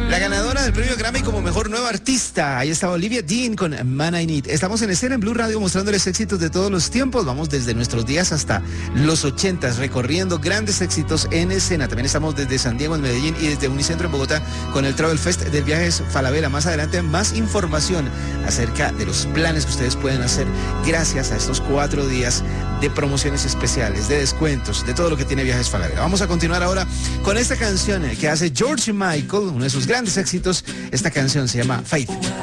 La ganadora del premio Grammy como mejor nueva artista. Ahí está Olivia Dean con Man I Need. Estamos en escena en Blue Radio mostrándoles éxitos de todos los tiempos. Vamos desde nuestros días hasta los 80s, recorriendo grandes éxitos en escena. También estamos desde San Diego en Medellín y desde Unicentro en Bogotá con el Travel Fest del Viajes Falabella. Más adelante, más información acerca de los planes que ustedes pueden hacer gracias a estos 4 días de promociones especiales, de descuentos, de todo lo que tiene Viajes Falabella. Vamos a continuar ahora con esta canción que hace George Michael, uno de sus grandes éxitos. Esta canción se llama Faith.